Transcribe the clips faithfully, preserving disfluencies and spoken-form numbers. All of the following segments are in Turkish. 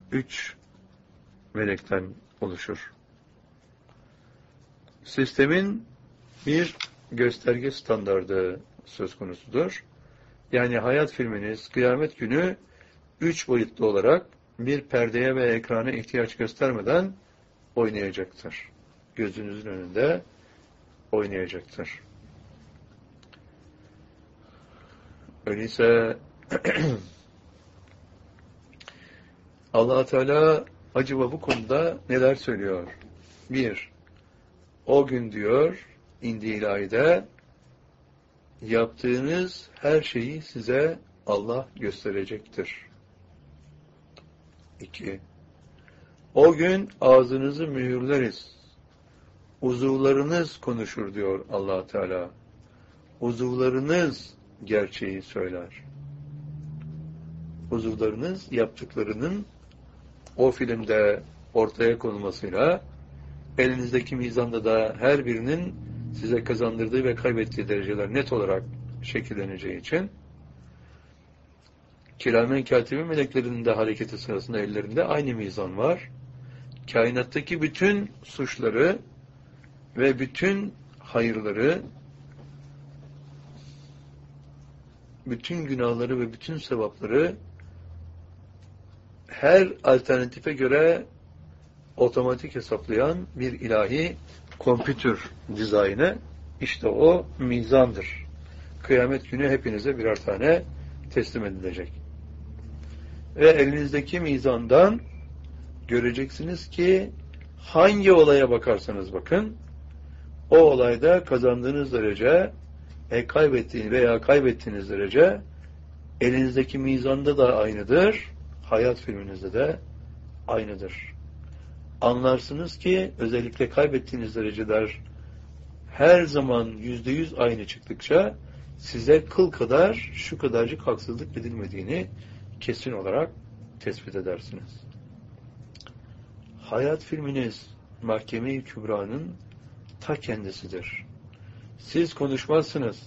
üç melekten oluşur. Sistemin bir gösterge standardı söz konusudur. Yani hayat filminiz kıyamet günü üç boyutlu olarak bir perdeye ve ekrana ihtiyaç göstermeden oynayacaktır. Gözünüzün önünde oynayacaktır. Öyleyse Allah Teala acaba bu konuda neler söylüyor? Bir, o gün diyor indi ilahide yaptığınız her şeyi size Allah gösterecektir. İki, o gün ağzınızı mühürleriz. Uzuvlarınız konuşur diyor Allah Teala. Uzuvlarınız gerçeği söyler. Uzuvlarınız yaptıklarının o filmde ortaya konulmasıyla elinizdeki mizanda da her birinin size kazandırdığı ve kaybettiği dereceler net olarak şekilleneceği için Kiramen Katibin meleklerinin de hareketi sırasında ellerinde aynı mizan var. Kainattaki bütün suçları ve bütün hayırları, bütün günahları ve bütün sevapları her alternatife göre otomatik hesaplayan bir ilahi kompütür dizaynı, işte o mizandır. Kıyamet günü hepinize birer tane teslim edilecek. Ve elinizdeki mizandan göreceksiniz ki hangi olaya bakarsanız bakın, o olayda kazandığınız derece, e, kaybettiğiniz veya kaybettiğiniz derece elinizdeki mizanda da aynıdır, hayat filminizde de aynıdır. Anlarsınız ki özellikle kaybettiğiniz dereceler her zaman yüzde yüz aynı çıktıkça size kıl kadar şu kadarcık haksızlık edilmediğini kesin olarak tespit edersiniz. Hayat filminiz Mahkeme-i Kübra'nın ta kendisidir. Siz konuşmazsınız.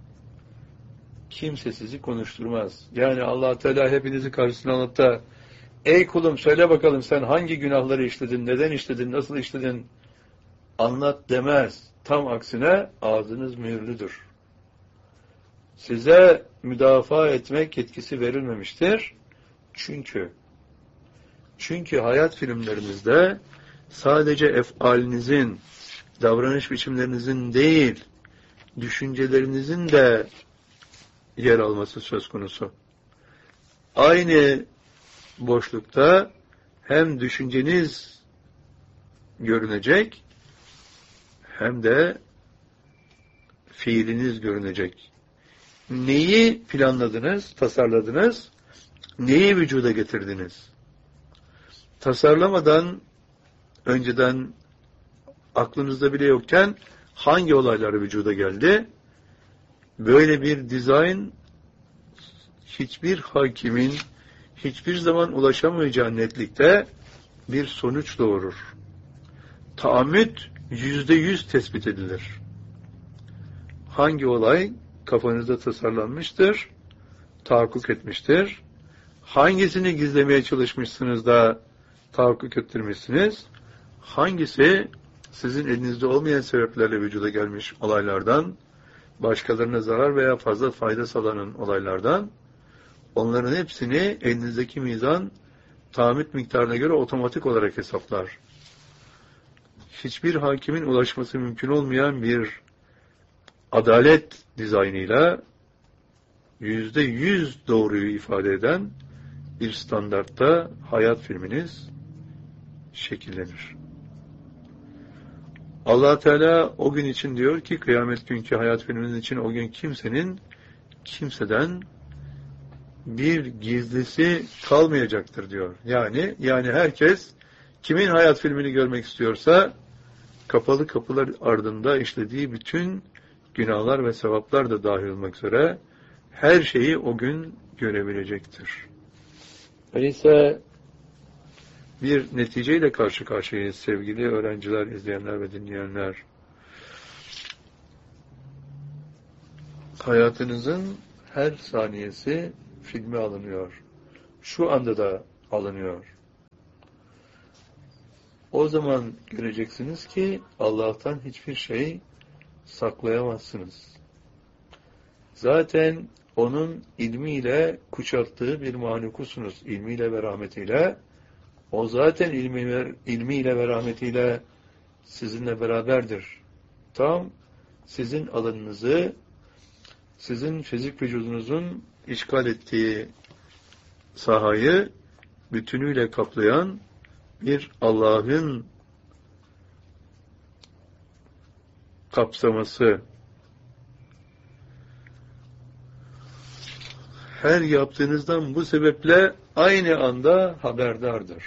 Kimse sizi konuşturmaz. Yani Allah Teala hepinizi karşısına alıp da ey kulum söyle bakalım sen hangi günahları işledin, neden işledin, nasıl işledin anlat demez. Tam aksine ağzınız mühürlüdür. Size müdafaa etmek yetkisi verilmemiştir. Çünkü çünkü hayat filmlerimizde sadece efalinizin, davranış biçimlerinizin değil, düşüncelerinizin de yer alması söz konusu. Aynı boşlukta hem düşünceniz görünecek hem de fiiliniz görünecek. Neyi planladınız, tasarladınız, neyi vücuda getirdiniz? Tasarlamadan, önceden aklınızda bile yokken hangi olaylar vücuda geldi? Böyle bir dizayn hiçbir hakimin hiçbir zaman ulaşamayacağı netlikte bir sonuç doğurur. Taammüt yüzde yüz tespit edilir. Hangi olay kafanızda tasarlanmıştır, tahakkuk etmiştir? Hangisini gizlemeye çalışmışsınız da tahakkuk ettirmişsiniz? Hangisi sizin elinizde olmayan sebeplerle vücuda gelmiş olaylardan, başkalarına zarar veya fazla fayda sağlanan olaylardan, onların hepsini elinizdeki mizan tahammüt miktarına göre otomatik olarak hesaplar. Hiçbir hakimin ulaşması mümkün olmayan bir adalet dizaynıyla yüzde yüz doğruyu ifade eden bir standartta hayat filminiz şekillenir. Allah Teala o gün için diyor ki kıyamet günkü hayat filminiz için o gün kimsenin kimseden bir gizlisi kalmayacaktır diyor. Yani yani herkes kimin hayat filmini görmek istiyorsa kapalı kapılar ardında işlediği bütün günahlar ve sevaplar da dahil olmak üzere her şeyi o gün görebilecektir. Öyleyse bir neticeyle karşı karşıyayız sevgili öğrenciler, izleyenler ve dinleyenler. Hayatınızın her saniyesi filme alınıyor. Şu anda da alınıyor. O zaman göreceksiniz ki Allah'tan hiçbir şey saklayamazsınız. Zaten onun ilmiyle kuşattığı bir mahlukusunuz. İlmiyle ve rahmetiyle. O zaten ilmi, ilmiyle ve rahmetiyle sizinle beraberdir. Tam sizin alanınızı, sizin fizik vücudunuzun işgal ettiği sahayı bütünüyle kaplayan bir Allah'ın kapsaması. Her yaptığınızdan bu sebeple aynı anda haberdardır.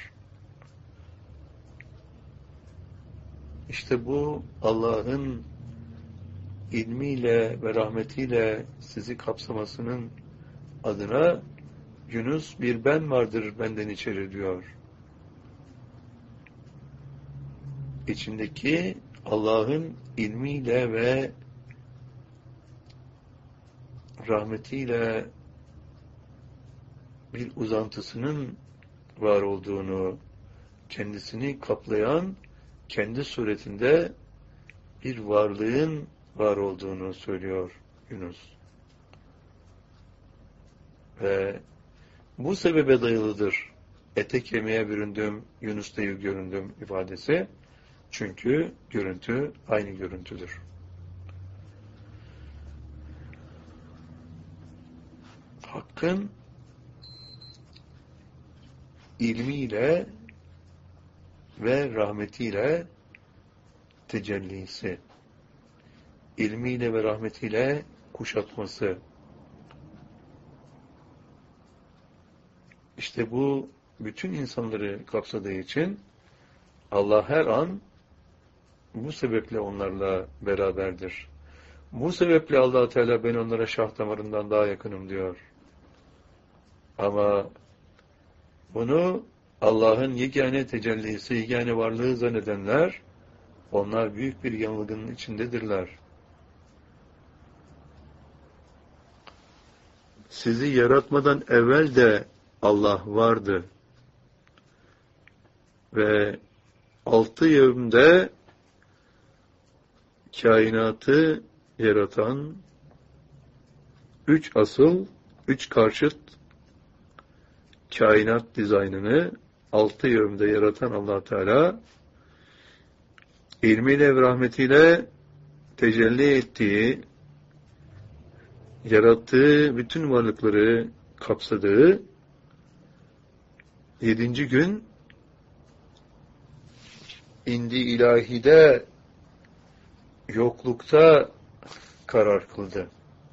İşte bu Allah'ın ilmiyle ve rahmetiyle sizi kapsamasının adına Yunus bir ben vardır benden içeri diyor. İçindeki Allah'ın ilmiyle ve rahmetiyle bir uzantısının var olduğunu, kendisini kaplayan, kendi suretinde bir varlığın var olduğunu söylüyor Yunus. Ve bu sebebe dayalıdır ete kemiğe büründüm, Yunus değil göründüm ifadesi. Çünkü görüntü aynı görüntüdür. Hakkın ilmiyle ve rahmetiyle tecellisi, ilmiyle ve rahmetiyle kuşatması. İşte bu bütün insanları kapsadığı için Allah her an bu sebeple onlarla beraberdir. Bu sebeple Allah Teala ben onlara şah damarından daha yakınım diyor. Ama bunu Allah'ın yegane tecellisi, yegane varlığı zannedenler, onlar büyük bir yanılgının içindedirler. Sizi yaratmadan evvel de Allah vardı. Ve altı yevmde kainatı yaratan üç asıl, üç karşıt kainat dizaynını altı yevmde yaratan Allah Teala ilmiyle ve rahmetiyle tecelli ettiği, yarattığı bütün varlıkları kapsadığı yedinci gün indi ilahide yoklukta karar kıldı.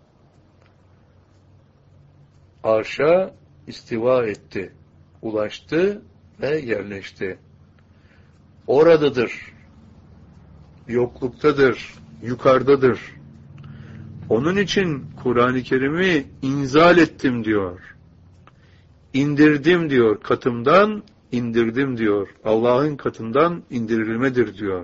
Arşa istiva etti, ulaştı ve yerleşti. Oradadır, yokluktadır, yukarıdadır. Onun için Kur'an-ı Kerim'i inzal ettim diyor. İndirdim diyor, katımdan indirdim diyor. Allah'ın katından indirilmedir diyor.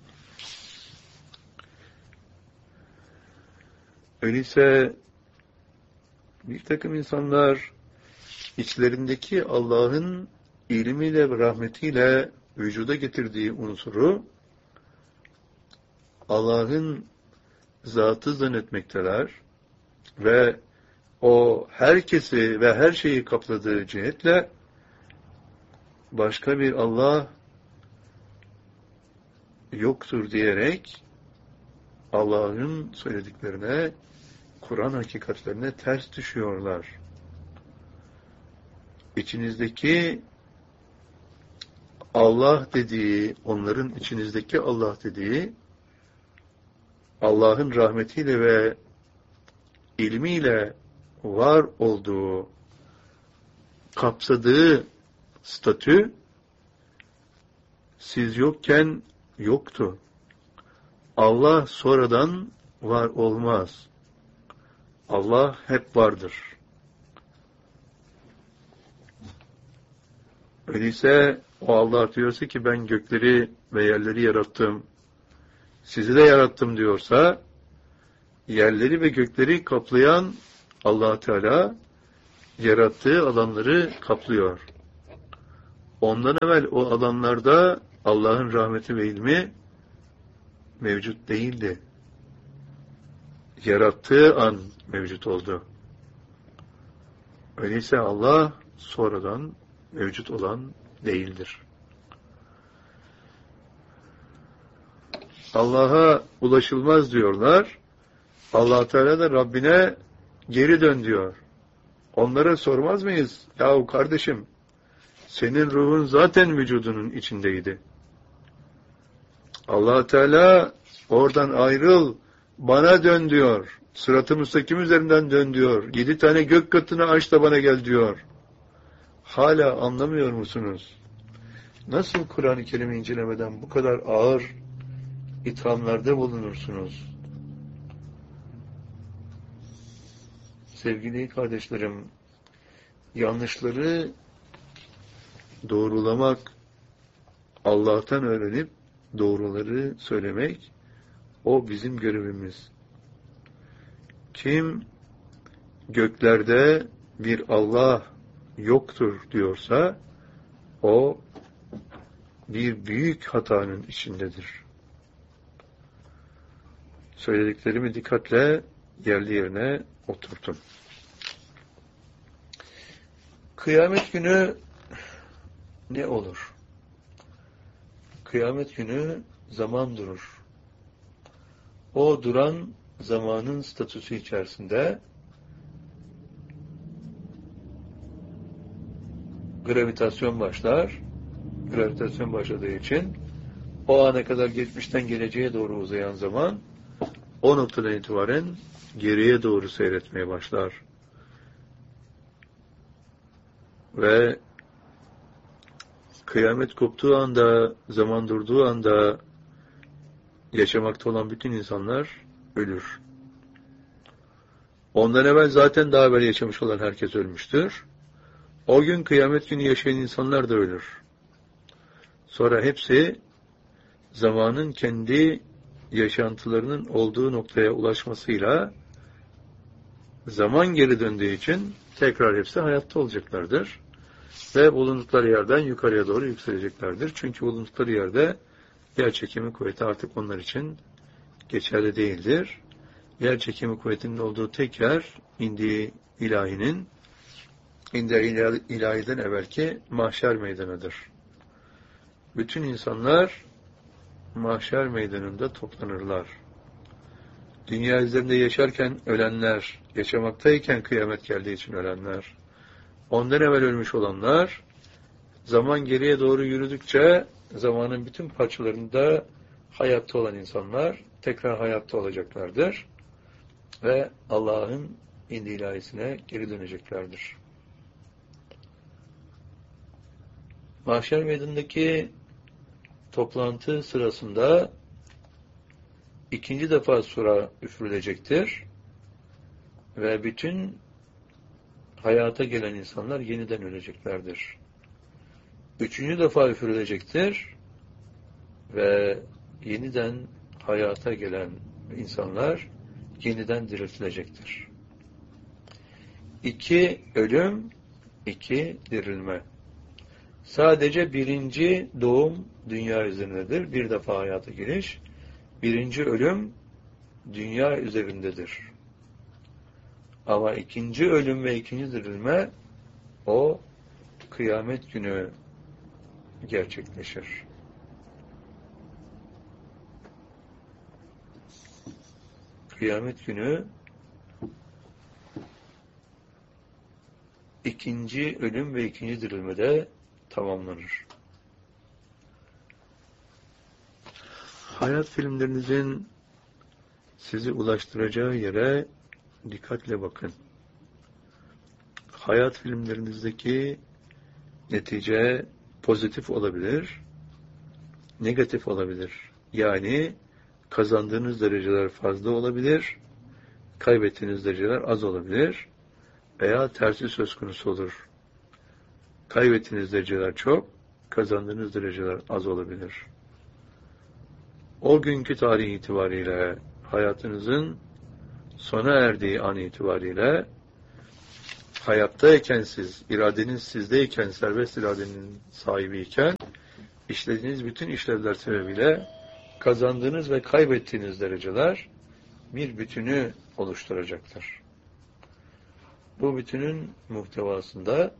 Öyleyse bir takım insanlar içlerindeki Allah'ın ilmiyle ve rahmetiyle vücuda getirdiği unsuru Allah'ın zatı zannetmekteler ve o herkesi ve her şeyi kapladığı cihetle başka bir Allah yoktur diyerek Allah'ın söylediklerine, Kur'an hakikatlerine ters düşüyorlar. İçinizdeki Allah dediği, onların içinizdeki Allah dediği, Allah'ın rahmetiyle ve ilmiyle var olduğu, kapsadığı statü, siz yokken yoktu. Allah sonradan var olmaz. Allah hep vardır. Öyleyse o Allah diyorsa ki ben gökleri ve yerleri yarattım, sizi de yarattım diyorsa, yerleri ve gökleri kaplayan Allah Teala yarattığı alanları kaplıyor. Ondan evvel o alanlarda Allah'ın rahmeti ve ilmi mevcut değildi. Yarattığı an mevcut oldu. Öyleyse Allah sonradan mevcut olan değildir. Allah'a ulaşılmaz diyorlar. Allah Teala da Rabbine geri dön diyor. Onlara sormaz mıyız? Yahu kardeşim, senin ruhun zaten vücudunun içindeydi. Allah Teala oradan ayrıl, bana dön diyor. Sırat-ı müstakim üzerinden dön diyor. Yedi tane gök katını aç da bana gel diyor. Hala anlamıyor musunuz? Nasıl Kur'an-ı Kerim'i incelemeden bu kadar ağır ithamlarda bulunursunuz? Sevgili kardeşlerim, yanlışları doğrulamak, Allah'tan öğrenip doğruları söylemek, o bizim görevimiz. Kim göklerde bir Allah yoktur diyorsa, o bir büyük hatanın içindedir. Söylediklerimi dikkatle yerli yerine oturtun. Kıyamet günü ne olur? Kıyamet günü zaman durur. O duran zamanın statüsü içerisinde gravitasyon başlar. Gravitasyon başladığı için o ana kadar geçmişten geleceğe doğru uzayan zaman o noktadan itibaren geriye doğru seyretmeye başlar. Ve kıyamet koptuğu anda, zaman durduğu anda yaşamakta olan bütün insanlar ölür. Ondan evvel zaten daha evvel yaşamış olan herkes ölmüştür. O gün kıyamet günü yaşayan insanlar da ölür. Sonra hepsi zamanın kendi yaşantılarının olduğu noktaya ulaşmasıyla zaman geri döndüğü için tekrar hepsi hayatta olacaklardır. Ve bulundukları yerden yukarıya doğru yükseleceklerdir. Çünkü bulundukları yerde yer çekimi kuvveti artık onlar için geçerli değildir. Yer çekimi kuvvetinin olduğu tek yer indiği ilahinin, indiği ilahiden evvelki mahşer meydanıdır. Bütün insanlar mahşer meydanında toplanırlar. Dünya üzerinde yaşarken ölenler, yaşamaktayken kıyamet geldiği için ölenler, ondan evvel ölmüş olanlar, zaman geriye doğru yürüdükçe zamanın bütün parçalarında hayatta olan insanlar tekrar hayatta olacaklardır ve Allah'ın indi ilahisine geri döneceklerdir. Mahşer meydanındaki toplantı sırasında ikinci defa sura üfürülecektir ve bütün hayata gelen insanlar yeniden öleceklerdir. Üçüncü defa üfürülecektir ve yeniden hayata gelen insanlar yeniden diriltilecektir. İki ölüm, iki dirilme. Sadece birinci doğum dünya üzerindedir. Bir defa hayata giriş. Birinci ölüm dünya üzerindedir. Ama ikinci ölüm ve ikinci dirilme o kıyamet günü gerçekleşir. Kıyamet günü ikinci ölüm ve ikinci dirilmede tamamlanır. Hayat filmlerinizin sizi ulaştıracağı yere dikkatle bakın. Hayat filmlerinizdeki netice pozitif olabilir, negatif olabilir. Yani kazandığınız dereceler fazla olabilir, kaybettiğiniz dereceler az olabilir veya tersi söz konusu olur. Kaybettiğiniz dereceler çok, kazandığınız dereceler az olabilir. O günkü tarih itibariyle hayatınızın sona erdiği an itibariyle hayattayken siz, iradeniz sizdeyken, serbest iradenin sahibiyken işlediğiniz bütün işlevler sebebiyle kazandığınız ve kaybettiğiniz dereceler bir bütünü oluşturacaktır. Bu bütünün muhtevasında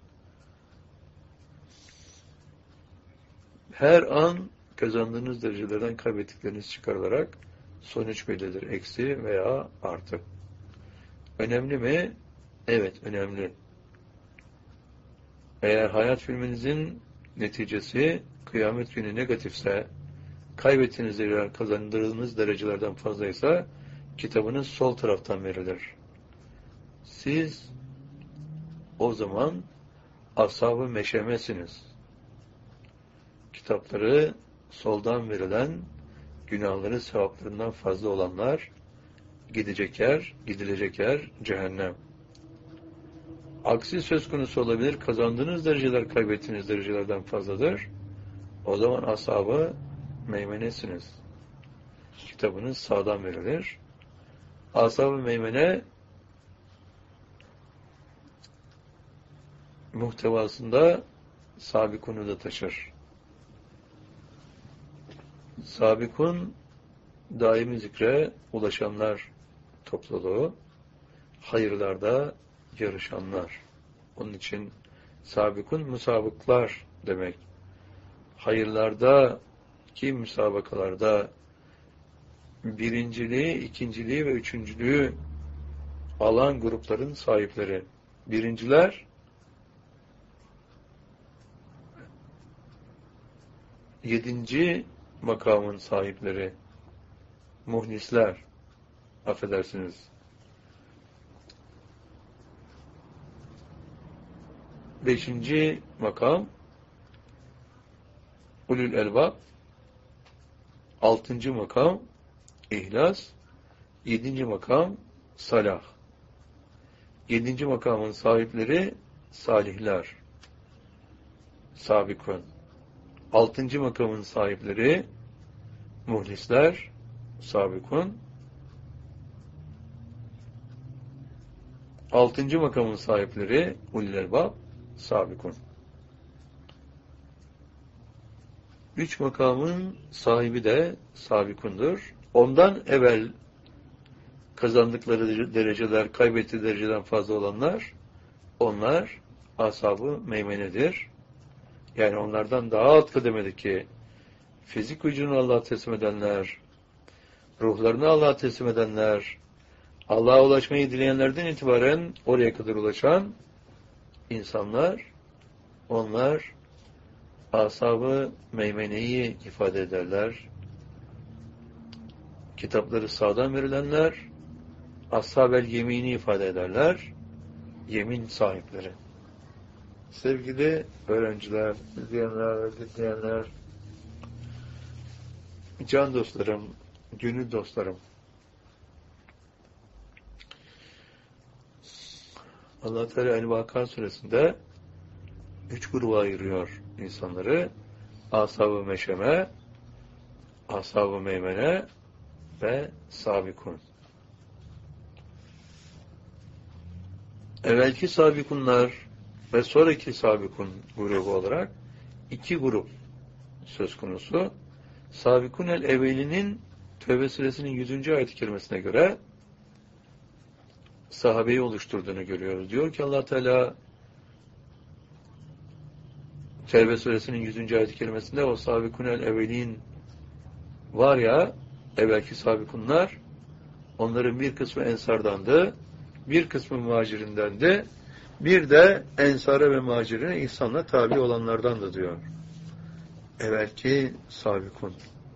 her an kazandığınız derecelerden kaybettikleriniz çıkarılarak sonuç belirlenir. Eksi veya artı. Önemli mi? Evet, önemli. Eğer hayat filminizin neticesi kıyamet günü negatifse, kaybettiğiniz dereceler kazandığınız derecelerden fazlaysa kitabınız sol taraftan verilir. Siz o zaman ashab-ı meşemesiniz. Kitapları soldan verilen, günahları sevaplarından fazla olanlar gidecek yer, gidilecek yer cehennem. Aksi söz konusu olabilir. Kazandığınız dereceler kaybettiğiniz derecelerden fazladır. O zaman ashab-ı meymenesiniz. Kitabınız sağdan verilir. Ashab-ı meymene muhtevasında sabikunu da taşır. Sabikun daimi zikre ulaşanlar topluluğu, hayırlarda yarışanlar. Onun için sabikun musabıklar demek. Hayırlarda ki müsabakalarda birinciliği, ikinciliği ve üçüncülüğü alan grupların sahipleri. Birinciler yedinci makamın sahipleri. Muhlisler. Affedersiniz. Beşinci makam ulul elbab. Altıncı makam ihlas. Yedinci makam salah. Yedinci makamın sahipleri salihler. Sabikun. Altıncı makamın sahipleri muhlisler, sabikun. Altıncı makamın sahipleri ulul elbab, sabikun. Üç makamın sahibi de sabikundur. Ondan evvel kazandıkları dereceler, kaybettiği dereceden fazla olanlar, onlar ashab-ı meymenedir. Yani onlardan daha alt kademedeki fizik vücudunu Allah'a teslim edenler, ruhlarını Allah'a teslim edenler, Allah'a ulaşmayı dileyenlerden itibaren oraya kadar ulaşan insanlar, onlar ashab-ı meymeneyi ifade ederler. Kitapları sağdan verilenler, ashab-el yemini ifade ederler. Yemin sahipleri. Sevgili öğrenciler, izleyenler, dinleyenler, can dostlarım, gönül dostlarım, Allah Teala El-Vakıa suresinde üç gruba ayırıyor insanları. Ashab-ı meşeme, ashab-ı meymene ve sabikun. Evvelki sabikunlar ve sonraki sabikun grubu olarak iki grup söz konusu. Sabikun el-evvelinin Tevbe suresinin yüzüncü ayet-i kerimesine göre sahabeyi oluşturduğunu görüyoruz. Diyor ki Allah Teala Tevbe suresinin yüzüncü ayet-i kerimesinde o sabikun el-evvelin var ya, evvelki sabikunlar, onların bir kısmı ensardandı, bir kısmı muhacirindendi, bir de ensara ve muhacirine ihsanla tabi olanlardandı diyor. Evvelki sabikun.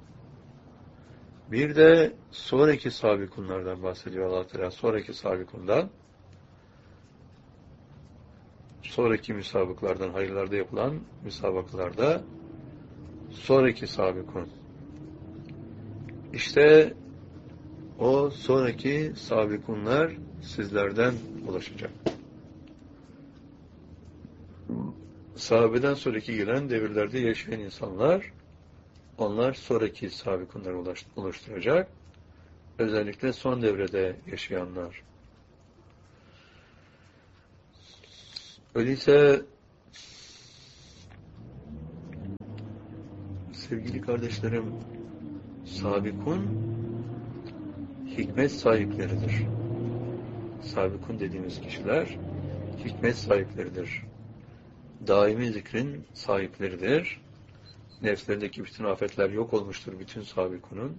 Bir de sonraki sabikunlardan bahsediyor Allah Teala. Sonraki sabikundan, sonraki müsabıklardan, hayırlarda yapılan müsabıklarda sonraki sabikun. İşte o sonraki sabikunlar sizlerden ulaşacak. Sahabeden sonraki gelen devirlerde yaşayan insanlar, onlar sonraki sabikunları oluşturacak. Özellikle son devrede yaşayanlar. Öyleyse Sevgili kardeşlerim, sabikun hikmet sahipleridir. Sabikun dediğimiz kişiler hikmet sahipleridir. Daimi zikrin sahipleridir. Nefslerindeki bütün afetler yok olmuştur bütün sabikunun.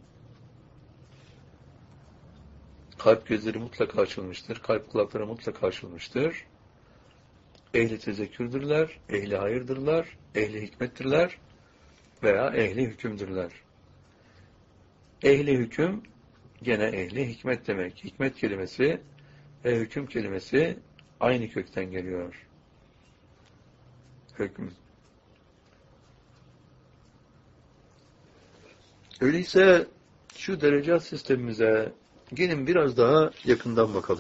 Kalp gözleri mutlaka açılmıştır. Kalp kulakları mutlaka açılmıştır. Ehli tezekkürdürler, ehli hayırdırlar, ehli hikmettirler veya ehli hükümdürler. Ehli hüküm gene ehli hikmet demek. Hikmet kelimesi ve hüküm kelimesi aynı kökten geliyor. Hüküm. Öyleyse şu derecat sistemimize gelin biraz daha yakından bakalım.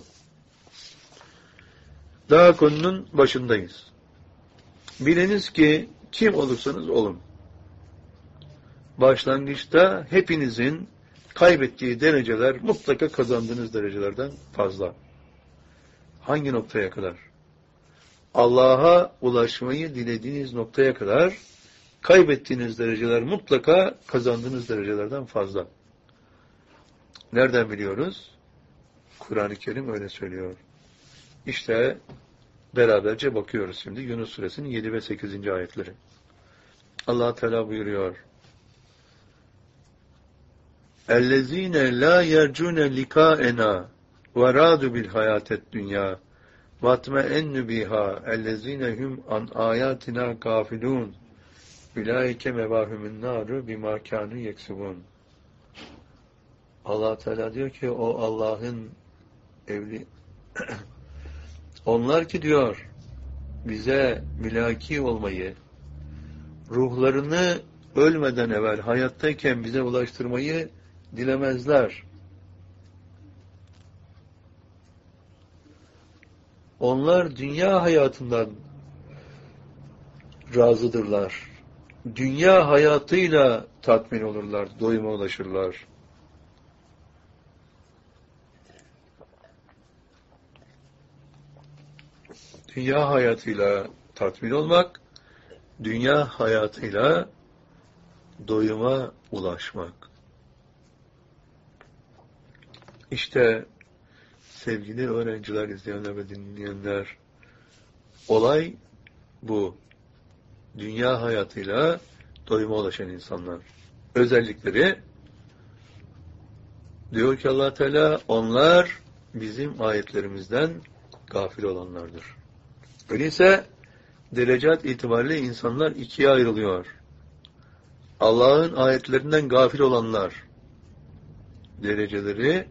Daha konunun başındayız. Biliniz ki kim olursanız olun, başlangıçta hepinizin kaybettiği dereceler mutlaka kazandığınız derecelerden fazla. Hangi noktaya kadar? Allah'a ulaşmayı dilediğiniz noktaya kadar kaybettiğiniz dereceler mutlaka kazandığınız derecelerden fazla. Nereden biliyoruz? Kur'an-ı Kerim öyle söylüyor. İşte beraberce bakıyoruz şimdi Yunus Suresinin yedi ve sekizinci ayetleri. Allah Teala buyuruyor. اَلَّذ۪ينَ لَا يَرْجُونَ لِقَاءَنَا وَرَادُوا بِالْحَيَاةِ الدُّنْيَا وَاتْمَئَنُّ بِهَا اَلَّذ۪ينَ هُمْ عَنْ آيَاتِنَا غَافِلُونَ اُولَٰئِكَ مَوَاهُمُ النَّارُ بِمَا كَانُوا يَكْسِبُونَ. Allah Teala diyor ki o Allah'ın evli onlar ki diyor bize mülaki olmayı, ruhlarını ölmeden evvel hayattayken bize ulaştırmayı dilemezler. Onlar dünya hayatından razıdırlar. Dünya hayatıyla tatmin olurlar, doyuma ulaşırlar. Dünya hayatıyla tatmin olmak, dünya hayatıyla doyuma ulaşmak. İşte sevgili öğrenciler, izleyenler ve dinleyenler, olay bu. Dünya hayatıyla doyuma ulaşan insanlar. Özellikleri diyor ki Allah Teala onlar bizim ayetlerimizden gafil olanlardır. Öyleyse derecat itibariyle insanlar ikiye ayrılıyor. Allah'ın ayetlerinden gafil olanlar dereceleri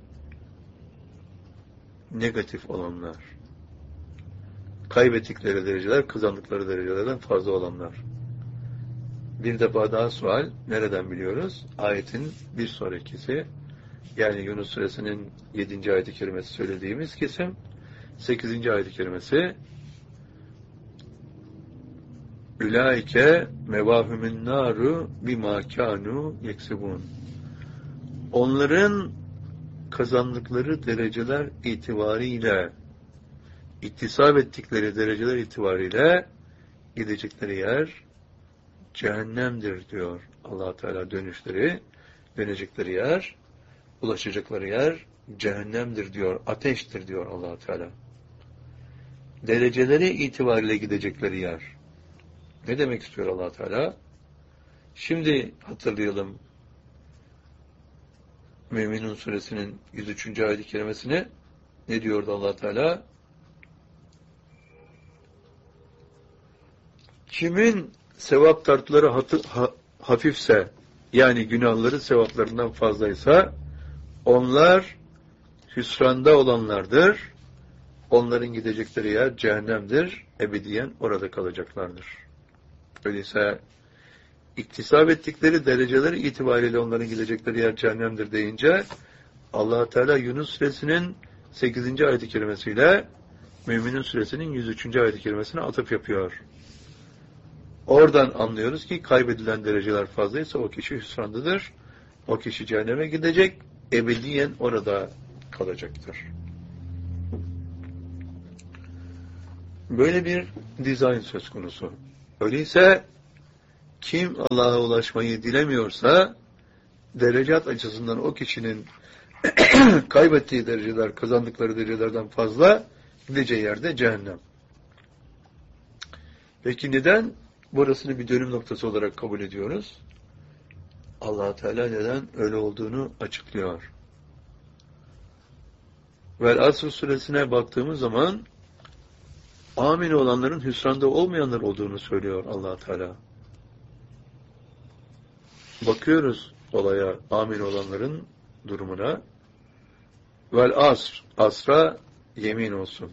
negatif olanlar. Kaybettikleri dereceler, kazandıkları derecelerden fazla olanlar. Bir defa daha sual, nereden biliyoruz? Ayetin bir sonrakisi, yani Yunus Suresinin yedinci ayet-i kerimesi söylediğimiz kesim, sekizinci ayet-i kerimesi, Ülaike mevahümün naru bima kanu yeksibun. Onların kazandıkları dereceler itibariyle, iktisap ettikleri dereceler itibariyle gidecekleri yer cehennemdir diyor Allah Teala. Dönüşleri, dönecekleri yer, ulaşacakları yer cehennemdir diyor, ateştir diyor Allah Teala. Dereceleri itibariyle gidecekleri yer. Ne demek istiyor Allah Teala? Şimdi hatırlayalım Müminun Suresinin yüz üçüncü ayet-i kerimesini. Ne diyordu Allah Teala? Kimin sevap tartıları hatı, ha, hafifse, yani günahları sevaplarından fazlaysa, onlar hüsranda olanlardır. Onların gidecekleri yer cehennemdir. Ebediyen orada kalacaklardır. Öyleyse iktisap ettikleri dereceleri itibariyle onların gidecekleri yer cehennemdir deyince Allah Teala Yunus Suresinin sekizinci ayet-i kerimesiyle Müminun Suresinin yüz üçüncü ayet-i kerimesine atıf yapıyor. Oradan anlıyoruz ki kaybedilen dereceler fazlaysa o kişi hüsrandadır. O kişi cehenneme gidecek, ebediyen orada kalacaktır. Böyle bir dizayn söz konusu. Öyleyse kim Allah'a ulaşmayı dilemiyorsa derecat açısından o kişinin kaybettiği dereceler, kazandıkları derecelerden fazla, gideceği yerde cehennem. Peki neden burasını bir dönüm noktası olarak kabul ediyoruz? Allah Teala neden öyle olduğunu açıklıyor. Vel Asr suresine baktığımız zaman amin olanların hüsranda olmayanlar olduğunu söylüyor Allah Teala. Bakıyoruz olaya, amin olanların durumuna. Vel asr, asra yemin olsun.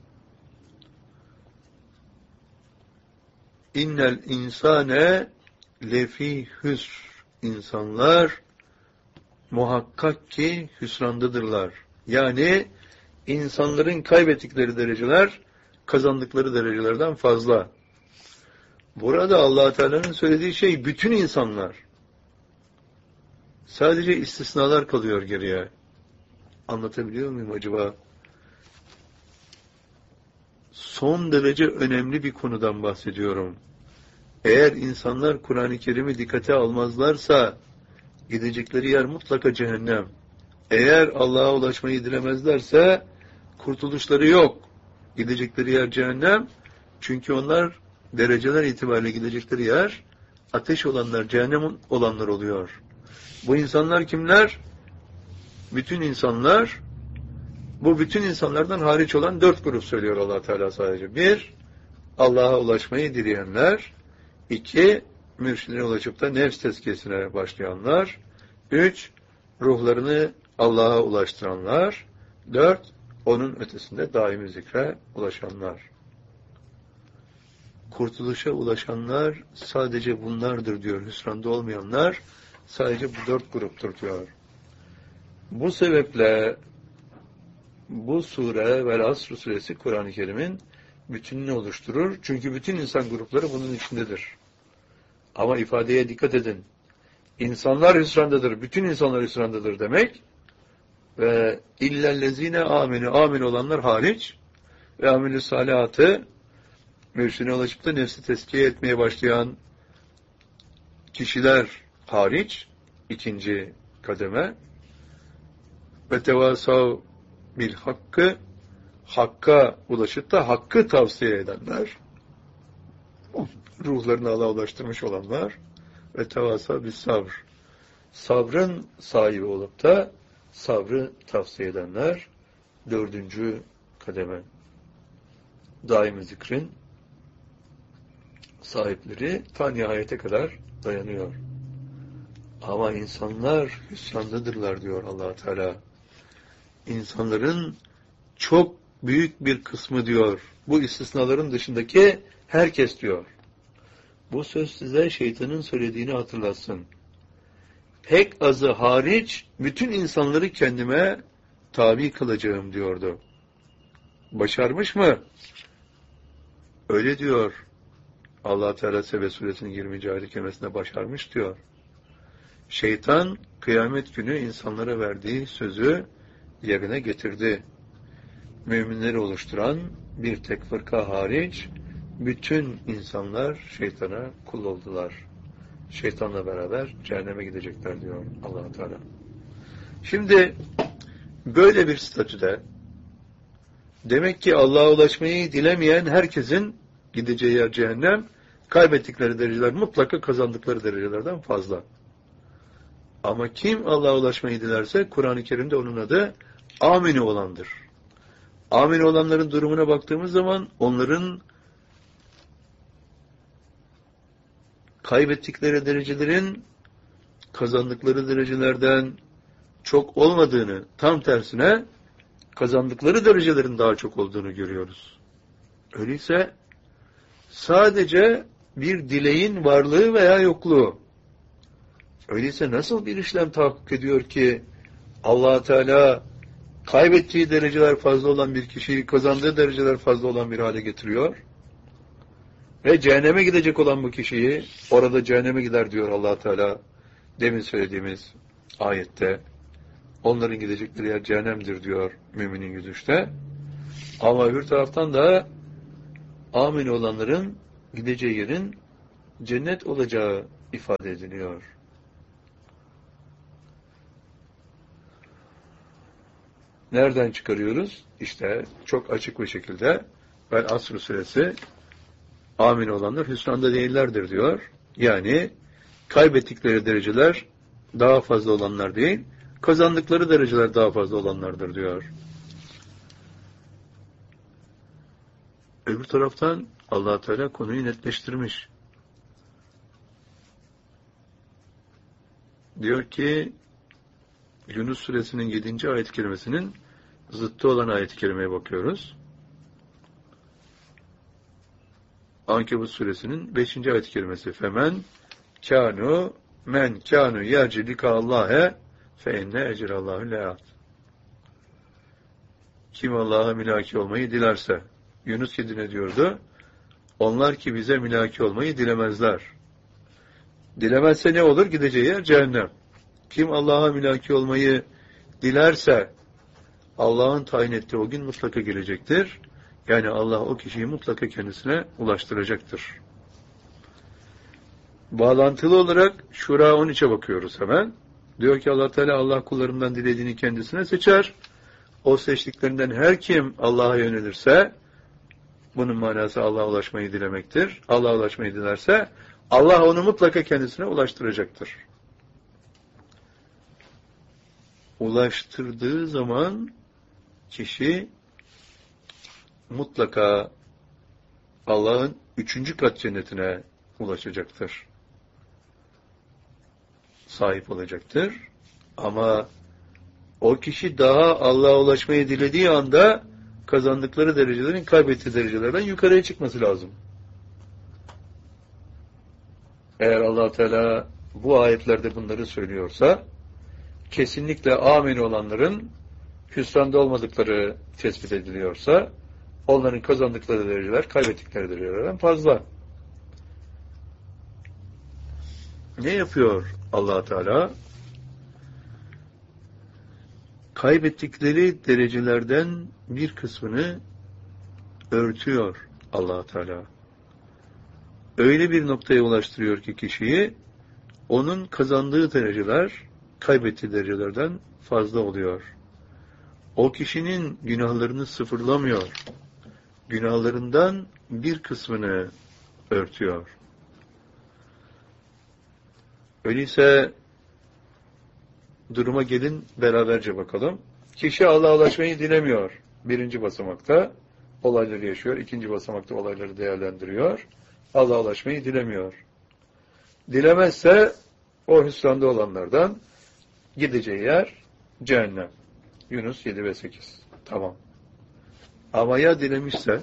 İnnel insane lefi hüsr. İnsanlar muhakkak ki hüsrandadırlar. Yani insanların kaybettikleri dereceler kazandıkları derecelerden fazla. Burada Allah Teala'nın söylediği şey bütün insanlar. Sadece istisnalar kalıyor geriye. Anlatabiliyor muyum acaba? Son derece önemli bir konudan bahsediyorum. Eğer insanlar Kur'an-ı Kerim'i dikkate almazlarsa gidecekleri yer mutlaka cehennem. Eğer Allah'a ulaşmayı dilemezlerse kurtuluşları yok. Gidecekleri yer cehennem. Çünkü onlar dereceler itibariyle gidecekleri yer ateş olanlar, cehennem olanlar oluyor. Bu insanlar kimler? Bütün insanlar, bu bütün insanlardan hariç olan dört grup söylüyor Allah Teala sadece. Bir, Allah'a ulaşmayı dileyenler. İki, mürşidine ulaşıp da nefs tezkiyesine başlayanlar. Üç, ruhlarını Allah'a ulaştıranlar. Dört, onun ötesinde daimi zikre ulaşanlar. Kurtuluşa ulaşanlar sadece bunlardır diyor. Hüsranda olmayanlar sadece bu dört gruptur diyor. Bu sebeple bu sure Vel Asr suresi Kur'an-ı Kerim'in bütününü oluşturur. Çünkü bütün insan grupları bunun içindedir. Ama ifadeye dikkat edin. İnsanlar hüsrandadır, bütün insanlar hüsrandadır demek ve illellezine aminu, amin olanlar hariç ve amilü salihatı mürşidine ulaşıp da nefsi tezkiye etmeye başlayan kişiler hariç ikinci kademe ve tevasav bil hakkı, hakka ulaşıp da hakkı tavsiye edenler, ruhlarını Allah'a ulaştırmış olanlar ve tevasav bil sabr, sabrın sahibi olup da sabrı tavsiye edenler dördüncü kademe. Daimi zikrin sahipleri ta nihayete kadar dayanıyor. Ama insanlar hüsrandadırlar diyor Allah Teala. İnsanların çok büyük bir kısmı diyor. Bu istisnaların dışındaki herkes diyor. Bu söz size şeytanın söylediğini hatırlatsın. Pek azı hariç bütün insanları kendime tabi kılacağım diyordu. Başarmış mı? Öyle diyor. Allah Teala Sebe suresinin yirminci ayet kerimesinde başarmış diyor. Şeytan kıyamet günü insanlara verdiği sözü yerine getirdi. Müminleri oluşturan bir tek fırka hariç bütün insanlar şeytana kul oldular. Şeytanla beraber cehenneme gidecekler diyor Allah Teala. Şimdi böyle bir statüde demek ki Allah'a ulaşmayı dilemeyen herkesin gideceği yer cehennem, kaybettikleri dereceler mutlaka kazandıkları derecelerden fazla. Ama kim Allah'a ulaşmayı dilerse Kur'an-ı Kerim'de onun adı amini olandır. Amini olanların durumuna baktığımız zaman onların kaybettikleri derecelerin kazandıkları derecelerden çok olmadığını, tam tersine kazandıkları derecelerin daha çok olduğunu görüyoruz. Öyleyse sadece bir dileğin varlığı veya yokluğu. Öyleyse nasıl bir işlem tahakkuk ediyor ki Allah Teala kaybettiği dereceler fazla olan bir kişiyi kazandığı dereceler fazla olan bir hale getiriyor? Ve cehenneme gidecek olan bu kişiyi orada cehenneme gider diyor Allah Teala. Demin söylediğimiz ayette onların gidecekleri yer cehennemdir diyor müminin yüz üçte. Ama öbür taraftan da amin olanların gideceği yerin cennet olacağı ifade ediliyor. Nereden çıkarıyoruz? İşte çok açık bir şekilde Vel Asr suresi amin olanlar hüsranda değillerdir diyor. Yani kaybettikleri dereceler daha fazla olanlar değil, kazandıkları dereceler daha fazla olanlardır diyor. Öbür taraftan Allah Teala konuyu netleştirmiş. Diyor ki Yunus suresinin yedinci ayet-i kerimesinin zıttı olan ayet-i kerimeye bakıyoruz. Ankebut suresinin beşinci ayet-i kerimesi femen kânu men kânu yercilika Allah'e fe inne ecrallahu le'at. Kim Allah'a milaki olmayı dilerse, Yunus yedi diyordu? Onlar ki bize milaki olmayı dilemezler. Dilemezse ne olur? Gideceği yer cehennem. Kim Allah'a milaki olmayı dilerse Allah'ın tayin ettiği o gün mutlaka gelecektir. Yani Allah o kişiyi mutlaka kendisine ulaştıracaktır. Bağlantılı olarak Şura on üçe bakıyoruz hemen. Diyor ki Allah Teala Allah kullarından dilediğini kendisine seçer. O seçtiklerinden her kim Allah'a yönelirse bunun manası Allah'a ulaşmayı dilemektir. Allah'a ulaşmayı dilerse Allah onu mutlaka kendisine ulaştıracaktır. Ulaştırdığı zaman kişi mutlaka Allah'ın üçüncü kat cennetine ulaşacaktır. Sahip olacaktır. Ama o kişi daha Allah'a ulaşmayı dilediği anda kazandıkları derecelerin kaybettiği derecelerden yukarıya çıkması lazım. Eğer Allah Teala bu ayetlerde bunları söylüyorsa kesinlikle amin olanların hüsranda olmadıkları tespit ediliyorsa onların kazandıkları dereceler kaybettikleri derecelerden fazla. Ne yapıyor Allah Teala? Kaybettikleri derecelerden bir kısmını örtüyor Allah Teala. Öyle bir noktaya ulaştırıyor ki kişiyi, onun kazandığı dereceler kaybettiği derecelerden fazla oluyor. O kişinin günahlarını sıfırlamıyor. Günahlarından bir kısmını örtüyor. Öyleyse duruma gelin beraberce bakalım. Kişi Allah'a ulaşmayı dilemiyor. Birinci basamakta olayları yaşıyor. İkinci basamakta olayları değerlendiriyor. Allah'a ulaşmayı dilemiyor. Dilemezse o hüsranda olanlardan gideceği yer cehennem. Yunus yedi ve sekiz. Tamam. Ama ya dilemişse,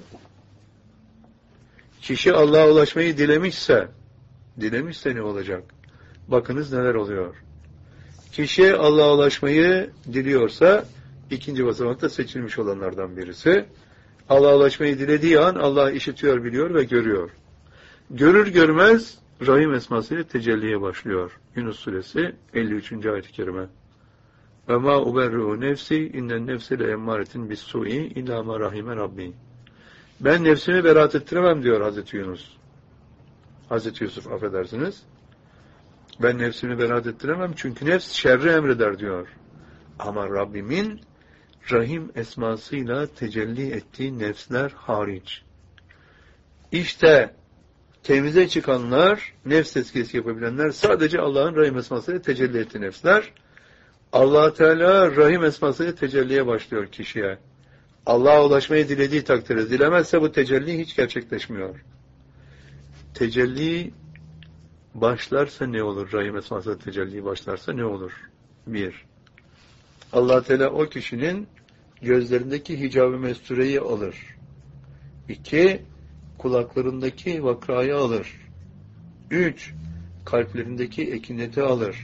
kişi Allah'a ulaşmayı dilemişse, dilemişse ne olacak? Bakınız neler oluyor. Kişi Allah'a ulaşmayı diliyorsa, ikinci basamakta seçilmiş olanlardan birisi. Allah'a ulaşmayı dilediği an Allah işitiyor, biliyor ve görüyor. Görür görmez Rahim esmasıyla tecelliye başlıyor. Yunus suresi elli üçüncü ayet-i kerime. Ve ma uberru nefsi innen nefsi le emmâretin bis-su'i illâ mâ rahime rabbi. Ben nefsimi beraat ettiremem diyor Hazreti Yunus. Hazreti Yusuf affedersiniz. Ben nefsimi beraat ettiremem çünkü nefs şerri emreder diyor. Ama Rabbimin Rahim esmasıyla tecelli ettiği nefsler hariç. İşte temize çıkanlar, nefs tezkiyesi yapabilenler sadece Allah'ın Rahim esmasıyla tecelli ettiği nefsler. Allah Teala Rahim esmasıyla tecelliye başlıyor kişiye. Allah'a ulaşmayı dilediği takdirde, dilemezse bu tecelli hiç gerçekleşmiyor. Tecelli başlarsa ne olur? Rahim esmasıyla tecelli başlarsa ne olur? Bir, Allah Teala o kişinin gözlerindeki hicab-ı mestureyi alır. İki, kulaklarındaki vakrayı alır. Üç, kalplerindeki ekineti alır.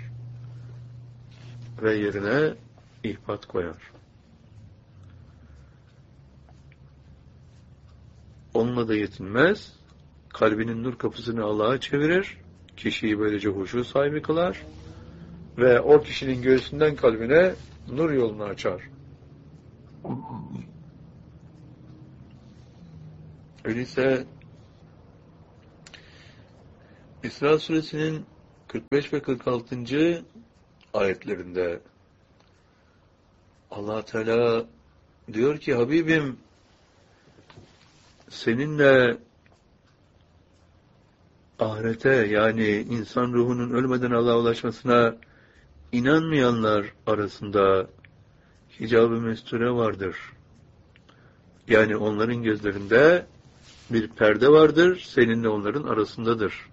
Ve yerine ihbat koyar. Onunla da yetinmez. Kalbinin nur kapısını Allah'a çevirir. Kişiyi böylece huşu sahibi kılar. Ve o kişinin göğsünden kalbine nur yolunu açar. Öyleyse İsra suresinin kırk beş ve kırk altıncı ayetlerinde Allah Teala diyor ki Habibim seninle ahirete yani insan ruhunun ölmeden Allah'a ulaşmasına inanmayanlar arasında hicab-ı mesture vardır. Yani onların gözlerinde bir perde vardır, seninle onların arasındadır.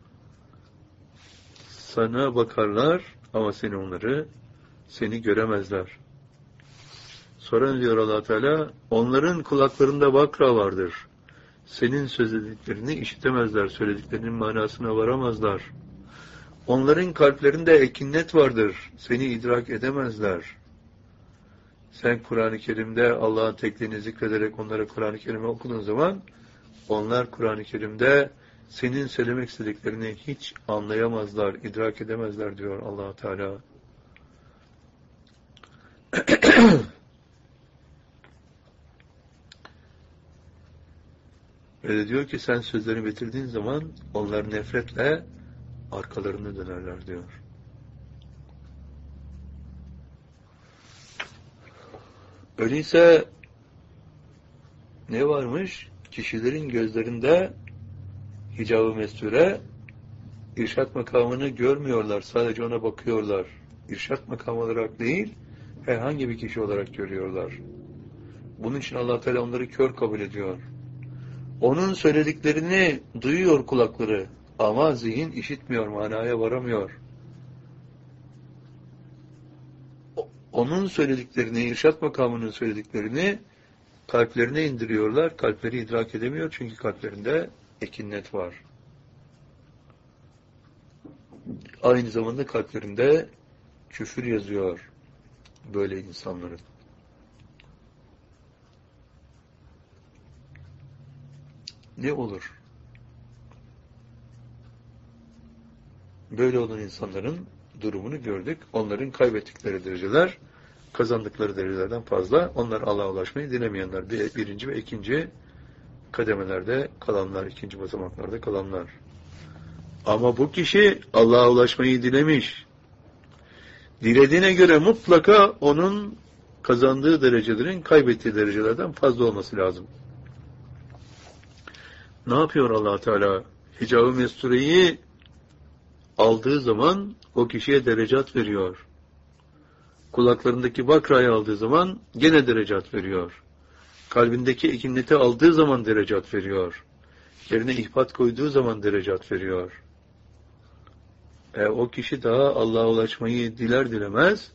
Sana bakarlar ama seni onları, seni göremezler. Sonra diyor Allah Teala, onların kulaklarında vakra vardır. Senin söylediklerini işitemezler, söylediklerinin manasına varamazlar. Onların kalplerinde ekinnet vardır, seni idrak edemezler. Sen Kur'an-ı Kerim'de Allah'ın tekliğini zikrederek onlara Kur'an-ı Kerim'i okuduğun zaman, onlar Kur'an-ı Kerim'de senin söylemek istediklerini hiç anlayamazlar, idrak edemezler diyor Allah Teala. Ve de diyor ki sen sözlerini bitirdiğin zaman onlar nefretle arkalarını dönerler diyor. Öyleyse ne varmış? Kişilerin gözlerinde hicab-ı mesture irşat makamını görmüyorlar. Sadece ona bakıyorlar. İrşat makamı olarak değil, herhangi bir kişi olarak görüyorlar. Bunun için Allah Teala onları kör kabul ediyor. Onun söylediklerini duyuyor kulakları ama zihin işitmiyor, manaya varamıyor. Onun söylediklerini, irşat makamının söylediklerini kalplerine indiriyorlar. Kalpleri idrak edemiyor çünkü kalplerinde ekinnet var. Aynı zamanda kalplerinde küfür yazıyor böyle insanların. Ne olur? Böyle olan insanların durumunu gördük. Onların kaybettikleri dereceler, kazandıkları derecelerden fazla. Onlar Allah'a ulaşmayı dilemeyenler. Bir, birinci ve ikinci kademelerde kalanlar, ikinci basamaklarda kalanlar. Ama bu kişi Allah'a ulaşmayı dilemiş. Dilediğine göre mutlaka onun kazandığı derecelerin kaybettiği derecelerden fazla olması lazım. Ne yapıyor Allah Teala? Hicab-ı mestureyi aldığı zaman o kişiye derecat veriyor. Kulaklarındaki bakrayı aldığı zaman gene derecat veriyor. Kalbindeki ekinneti aldığı zaman derecat veriyor. Yerine ihbat koyduğu zaman derecat veriyor. E, o kişi daha Allah'a ulaşmayı diler dilemez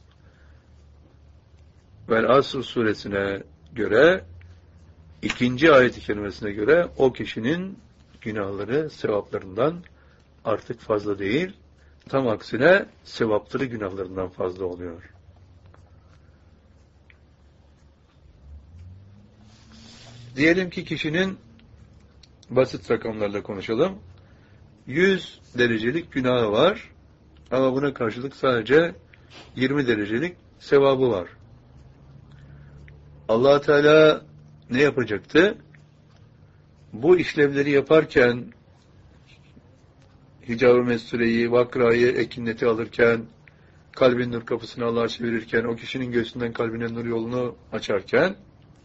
Vel Asr suresine göre ikinci ayet-i kerimesine göre o kişinin günahları sevaplarından artık fazla değil, tam aksine sevapları günahlarından fazla oluyor. Diyelim ki kişinin, basit rakamlarla konuşalım, yüz derecelik günahı var ama buna karşılık sadece yirmi derecelik sevabı var. Allah Teala ne yapacaktı? Bu işlevleri yaparken, hicab-ı mestureyi, vakrayı, ekinneti alırken, kalbin nur kapısını Allah'a çevirirken, o kişinin göğsünden kalbine nur yolunu açarken,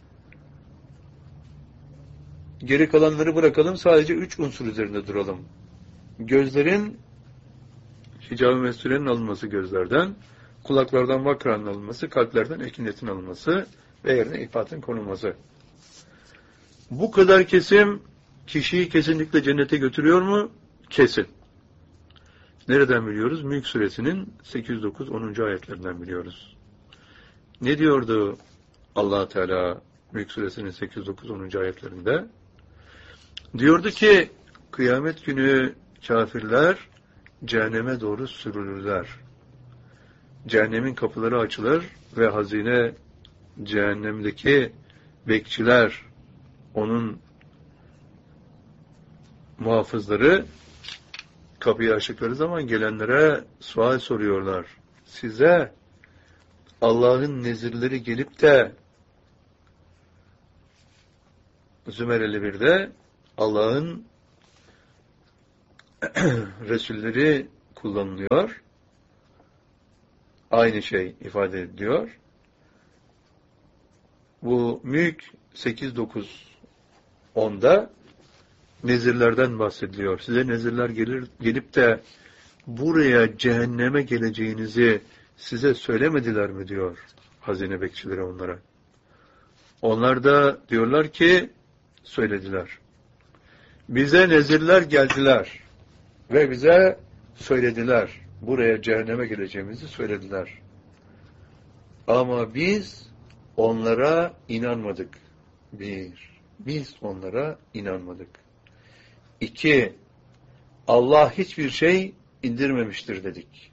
geri kalanları bırakalım, sadece üç unsur üzerinde duralım. Gözlerin, hicab-ı mesturenin alınması gözlerden, kulaklardan vakranın alınması, kalplerden ekinnetin alınması ve yerine ifatın konulması. Bu kadar kesim kişiyi kesinlikle cennete götürüyor mu? Kesin. Nereden biliyoruz? Mülk suresinin sekiz yüz dokuz onuncu ayetlerinden biliyoruz. Ne diyordu Allah Teala Mülk suresinin sekiz yüz dokuz onuncu ayetlerinde? Diyordu ki kıyamet günü kafirler cehenneme doğru sürülürler. Cehennemin kapıları açılır ve hazine cehennemdeki bekçiler, onun muhafızları kapıyı açtıkları zaman gelenlere sual soruyorlar. Size Allah'ın nezirleri gelip de Zümer elli birde Allah'ın Resulleri kullanılıyor. Aynı şey ifade ediliyor. Bu Mülk sekiz dokuz onda nezirlerden bahsediliyor. Size nezirler gelir, gelip de buraya cehenneme geleceğinizi size söylemediler mi diyor hazine bekçileri onlara. Onlar da diyorlar ki söylediler. Bize nezirler geldiler ve bize söylediler. Buraya cehenneme geleceğimizi söylediler. Ama biz onlara inanmadık. Bir, biz onlara inanmadık. İki, Allah hiçbir şey indirmemiştir dedik.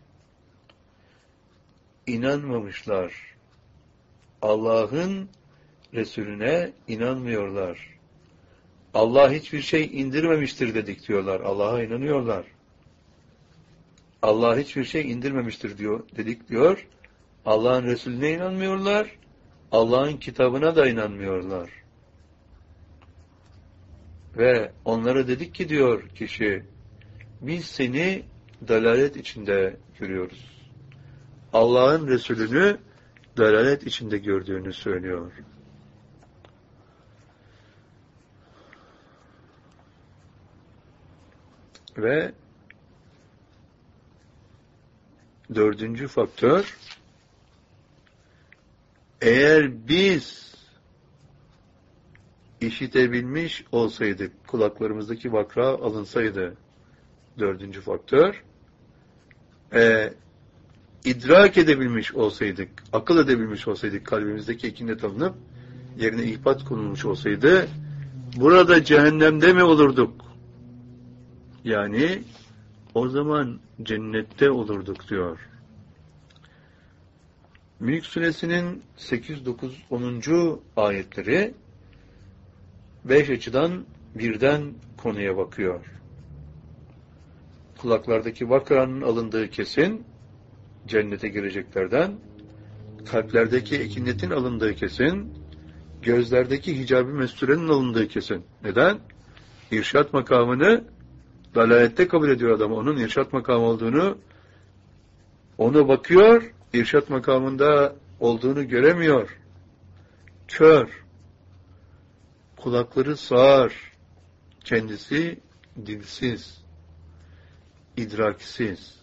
İnanmamışlar. Allah'ın Resulüne inanmıyorlar. Allah hiçbir şey indirmemiştir dedik diyorlar. Allah'a inanıyorlar. Allah hiçbir şey indirmemiştir diyor, dedik diyor. Allah'ın Resulüne inanmıyorlar. Allah'ın kitabına da inanmıyorlar. Ve onlara dedik ki diyor kişi, biz seni dalalet içinde görüyoruz. Allah'ın Resulünü dalalet içinde gördüğünü söylüyor. Ve dördüncü faktör, eğer biz işitebilmiş olsaydık, kulaklarımızdaki vakra alınsaydı, dördüncü faktör, e, idrak edebilmiş olsaydık, akıl edebilmiş olsaydık, kalbimizdeki ikinet alınıp, yerine ihbat konulmuş olsaydı, burada cehennemde mi olurduk? Yani, o zaman cennette olurduk diyor. Mülk Suresinin sekiz, dokuz, onuncu ayetleri beş açıdan birden konuya bakıyor. Kulaklardaki vakranın alındığı kesin, cennete gireceklerden, kalplerdeki ekinetin alındığı kesin, gözlerdeki hicab-ı mesturenin alındığı kesin. Neden? İrşat makamını dalalette kabul ediyor adam. Onun irşat makamı olduğunu, ona bakıyor, irşat makamında olduğunu göremiyor. Kör, kulakları sağır, kendisi dilsiz, idraksiz.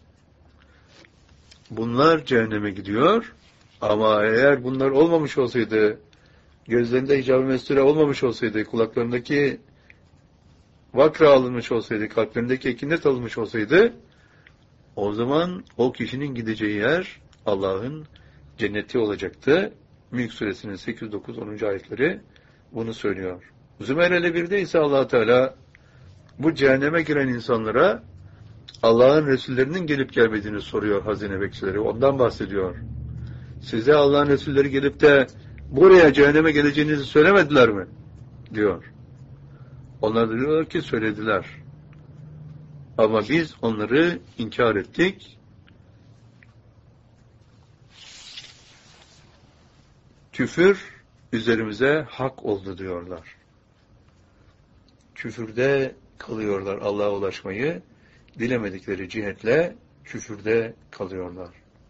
Bunlar cehenneme gidiyor ama eğer bunlar olmamış olsaydı, gözlerinde hicab-ı mesture olmamış olsaydı, kulaklarındaki vakra alınmış olsaydı, kalplerindeki ekinet alınmış olsaydı, o zaman o kişinin gideceği yer Allah'ın cenneti olacaktı. Mülk Suresinin sekiz, dokuz, onuncu ayetleri bunu söylüyor. Zümer elli birde ise Allah Teala bu cehenneme giren insanlara Allah'ın Resullerinin gelip gelmediğini soruyor hazine bekçileri. Ondan bahsediyor. Size Allah'ın Resulleri gelip de buraya cehenneme geleceğinizi söylemediler mi? Diyor. Onlar da diyorlar ki söylediler. Ama biz onları inkar ettik. Küfür üzerimize hak oldu diyorlar. Küfürde kalıyorlar Allah'a ulaşmayı. Dilemedikleri cihetle küfürde kalıyorlar.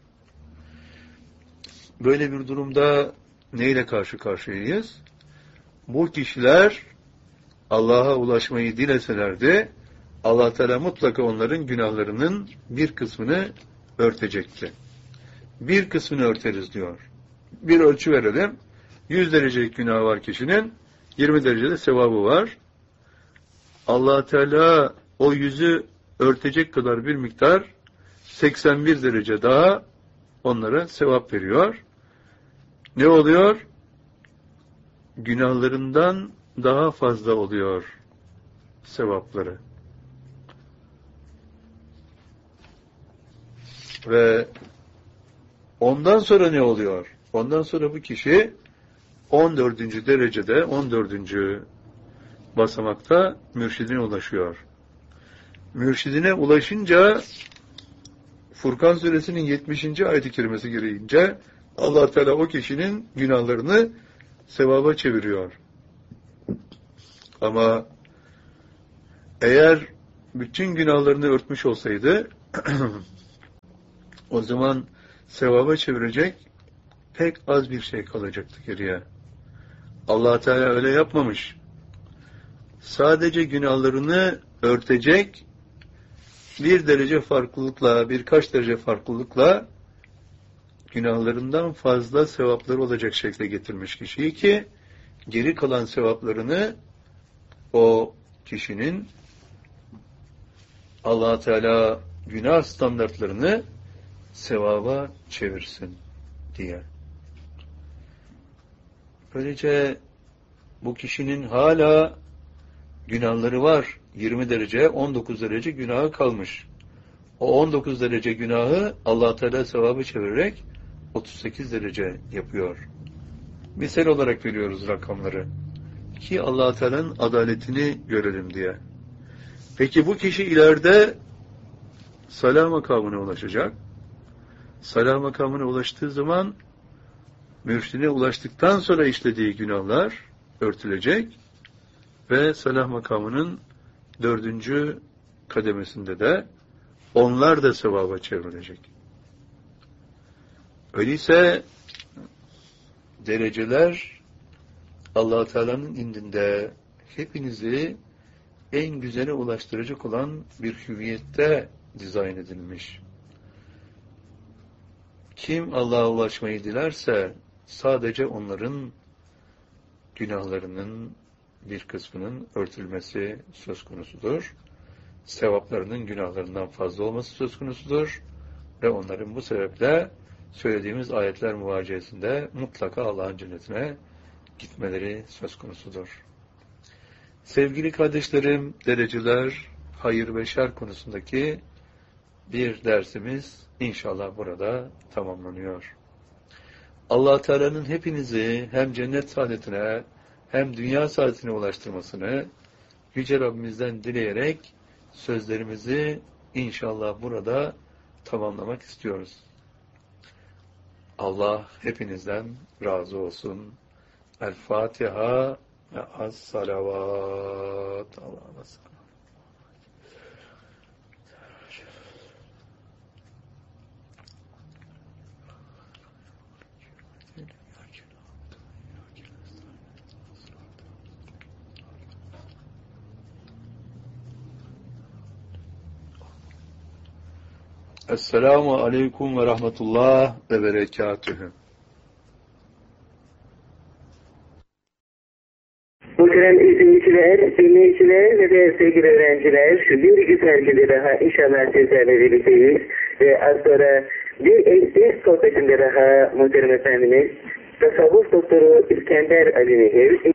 Böyle bir durumda neyle karşı karşıyayız? Bu kişiler Allah'a ulaşmayı dileselerdi, Allah Teala mutlaka onların günahlarının bir kısmını örtecekti. Bir kısmını örteriz diyor. Bir ölçü verelim. yüz derecelik günah var kişinin, yirmi derecede sevabı var. Allah Teala o yüzü örtecek kadar bir miktar seksen bir derece daha onlara sevap veriyor. Ne oluyor? Günahlarından daha fazla oluyor sevapları. Ve ondan sonra ne oluyor? Ondan sonra bu kişi on dördüncü derecede, on dördüncü basamakta mürşidine ulaşıyor. Mürşidine ulaşınca Furkan Suresinin yetmişinci ayet-i kerimesi gereğince Allah Teala o kişinin günahlarını sevaba çeviriyor. Ama eğer bütün günahlarını örtmüş olsaydı o zaman sevaba çevirecek pek az bir şey kalacaktı geriye. Allah Teala öyle yapmamış. Sadece günahlarını örtecek bir derece farklılıkla, birkaç derece farklılıkla günahlarından fazla sevapları olacak şekilde getirmiş kişiyi ki geri kalan sevaplarını o kişinin Allah Teala günah standartlarını sevaba çevirsin diye. Böylece bu kişinin hala günahları var. yirmi derece, on dokuz derece günahı kalmış. O on dokuz derece günahı Allah Teala sevabı çevirerek otuz sekiz derece yapıyor. Misal olarak veriyoruz rakamları. Ki Allah Teala'nın adaletini görelim diye. Peki bu kişi ileride salah makamına ulaşacak. Salah makamına ulaştığı zaman mürşidine ulaştıktan sonra işlediği günahlar örtülecek ve salah makamının dördüncü kademesinde de onlar da sevaba çevrilecek. Öyleyse dereceler Allah Teala'nın indinde hepinizi en güzele ulaştıracak olan bir hüviyette dizayn edilmiş. Kim Allah'a ulaşmayı dilerse sadece onların günahlarının bir kısmının örtülmesi söz konusudur. Sevaplarının günahlarından fazla olması söz konusudur. Ve onların bu sebeple söylediğimiz ayetler muvaciyesinde mutlaka Allah'ın cennetine gitmeleri söz konusudur. Sevgili kardeşlerim, dereceler, hayır ve şer konusundaki bir dersimiz inşallah burada tamamlanıyor. Allah Teala'nın hepinizi hem cennet saadetine hem dünya saadetine ulaştırmasını Yüce Rabbimizden dileyerek sözlerimizi inşallah burada tamamlamak istiyoruz. Allah hepinizden razı olsun. El Fatiha ve az salavat. Allah'a emanet. Esselamu aleyküm ve rahmetullah ve berekatühü. Muhterem izleyiciler, dinleyiciler ve de sevgili öğrenciler, şu bir güzel gibi daha inşallah sizlerle birlikteyiz ve az sonra bir, bir sohbetinde daha muhterem efendimiz, tasavvuf doktoru İskender Ali Nehir,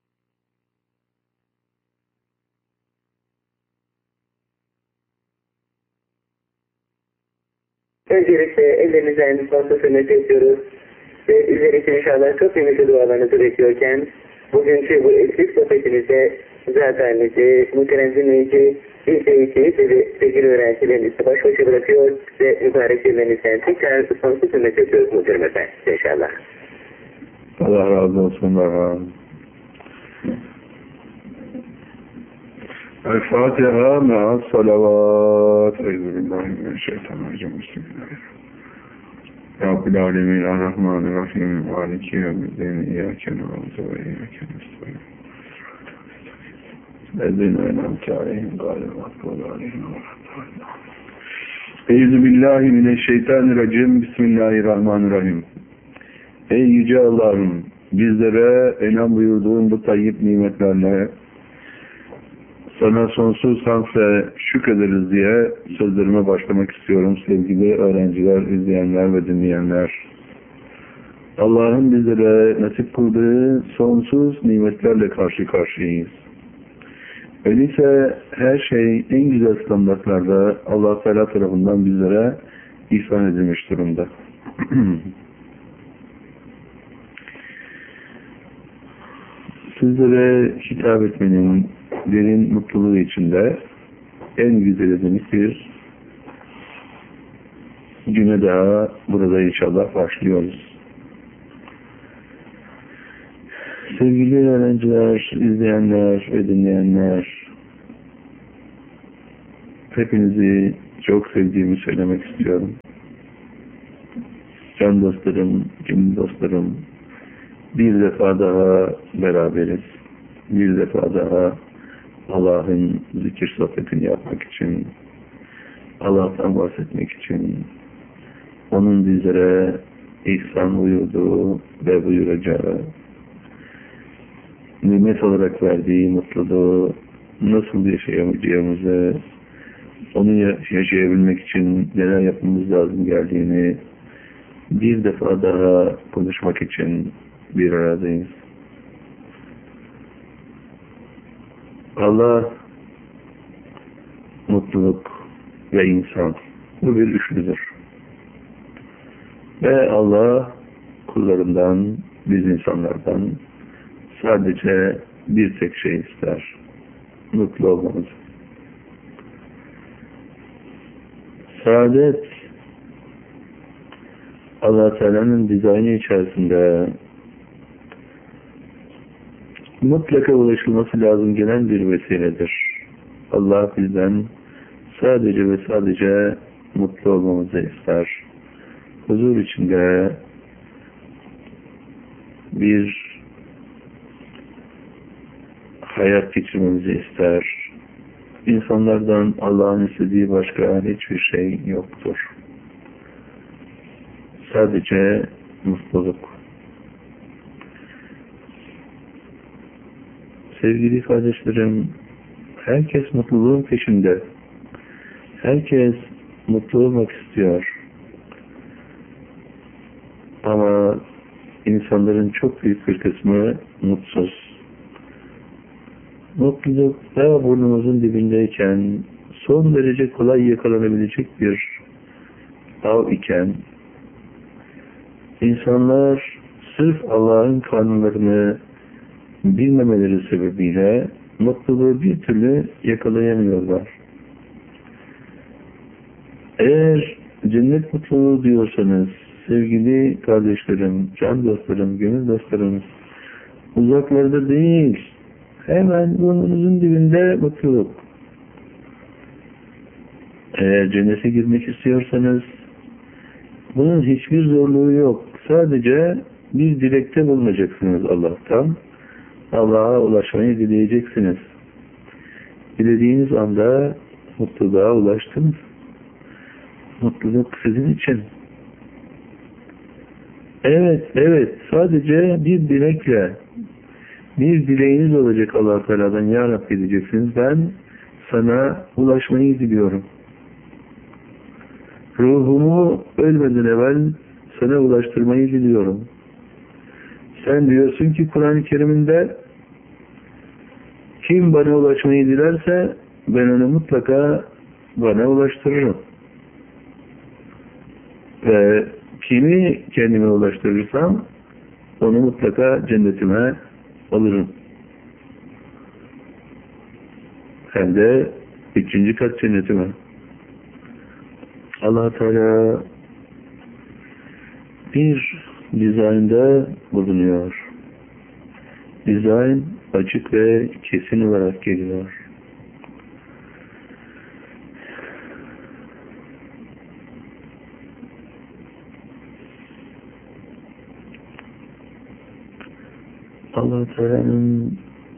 öncelikle ellerinizden fazlasını ediyoruz ve üzerinde inşallah çok kıymetli dualarınızı bekliyorken bugünkü bu eksik sohbetimizde zateninizi, muhterem dinleyici, izleyici ve sevgili öğrencilerinizi baş başa bırakıyor ve mübarek yerlerinizden tekrar sonsuz ümmet ediyoruz muhterem efendim inşallah. Allah razı olsun. Allah. El-Fatiha me'as salavat. Euzubillahimineşşeytanirracim. Bismillahirrahmanirrahim. Rabbil alemin er-Rahmanirrahim. Maliki yevmiddin. İyyâke na'budu ve iyyâke nestaîn. Ezzine en'amte aleyhim gâlel mağdûbi aleyhim ve lâddâllîn. Euzubillahimineşşeytanirracim. Bismillahirrahmanirrahim. Ey yüce Allah'ım, bizlere enam buyurduğun bu tayyip nimetlerle sana sonsuz hamd ve şükrederiz diye sözlerime başlamak istiyorum sevgili öğrenciler, izleyenler ve dinleyenler. Allah'ın bizlere nasip kıldığı sonsuz nimetlerle karşı karşıyayız. Öyleyse her şey en güzel standartlarda Allah Teala tarafından bizlere ihsan edilmiş durumda. Sizlere hitap etmenin derin mutluluğu içinde en güzel edilmiş bir güne daha burada inşallah başlıyoruz. Sevgili öğrenciler, izleyenler ve dinleyenler, hepinizi çok sevdiğimi söylemek istiyorum. Can dostlarım, cin dostlarım, bir defa daha beraberiz. Bir defa daha Allah'ın zikir sohbetini yapmak için, Allah'tan bahsetmek için, onun bizlere ihsan buyurduğu ve buyuracağı, nimet olarak verdiği mutluluğu nasıl yaşayamayacağımızı, onu yaşayabilmek için neler yapmamız lazım geldiğini bir defa daha konuşmak için bir aradayız. Allah, mutluluk ve insan. Bu bir üçlüdür. Ve Allah kullarından, biz insanlardan sadece bir tek şey ister. Mutlu olmamız. Saadet, Allah Teala'nın dizaynı içerisinde mutlaka ulaşılması lazım gelen bir vesiledir. Allah bizden sadece ve sadece mutlu olmamızı ister. Huzur içinde bir hayat geçirmemizi ister. İnsanlardan Allah'ın istediği başka hiçbir şey yoktur. Sadece mutluluk. Sevgili kardeşlerim, herkes mutluluğun peşinde. Herkes mutlu olmak istiyor. Ama insanların çok büyük bir kısmı mutsuz. Mutluluk daha burnumuzun dibindeyken, son derece kolay yakalanabilecek bir av iken, insanlar sırf Allah'ın kanunlarını bilmemeleri sebebiyle mutluluğu bir türlü yakalayamıyorlar. Eğer cennet mutluluğu diyorsanız, sevgili kardeşlerim, can dostlarım, gönül dostlarım, uzaklarda değil, hemen burnunuzun dibinde mutluluk. Eğer cennete girmek istiyorsanız, bunun hiçbir zorluğu yok. Sadece bir dilekte bulunacaksınız Allah'tan. Allah'a ulaşmayı dileyeceksiniz. Dilediğiniz anda mutluluğa ulaştınız. Mutluluk sizin için. Evet, evet. Sadece bir dilekle, bir dileğiniz olacak Allah Teala'dan. Ya Rabbi diyeceksiniz. Ben sana ulaşmayı diliyorum. Ruhumu ölmeden evvel sana ulaştırmayı diliyorum. Sen diyorsun ki Kur'an-ı Kerim'inde kim bana ulaşmayı dilerse ben onu mutlaka bana ulaştırırım. Ve kimi kendime ulaştırırsam onu mutlaka cennetime alırım. Hem de üçüncü kat cennetime. Allah Teala bir dizaynda bulunuyor. Dizayn açık ve kesin olarak geliyor. Allah Teala'nın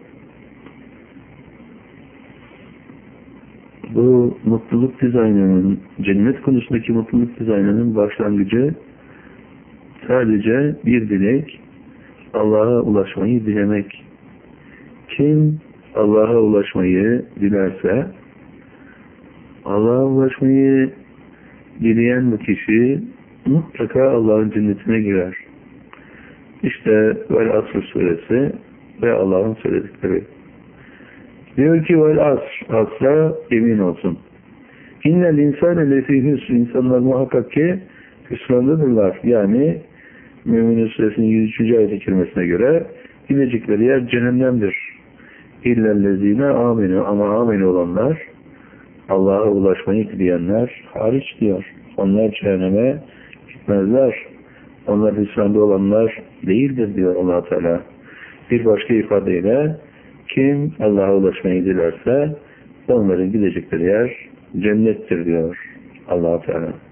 bu mutluluk dizaynının, cennet konusundaki mutluluk dizaynının başlangıcı sadece bir dilek, Allah'a ulaşmayı dilemek. Kim Allah'a ulaşmayı dilerse, Allah'a ulaşmayı dileyen bu kişi mutlaka Allah'ın cennetine girer. İşte Vel Asr suresi ve Allah'ın söyledikleri. Diyor ki Vel Asr, asra emin olsun. İnnel insane lefî hüsr, insanlar muhakkak ki hüsrandadırlar. Yani Mü'minin suresinin yüz üçüncü ayet-i kerimesine göre gidecekleri yer cehennemdir. İllellezîne âmenû, ama âmen olanlar, Allah'a ulaşmayı dileyenler hariç diyor. Onlar cehenneme gitmezler. Onlar hüsranda olanlar değildir diyor Allah Teala. Bir başka ifadeyle kim Allah'a ulaşmayı dilerse onların gidecekleri yer cennettir diyor Allah Teala.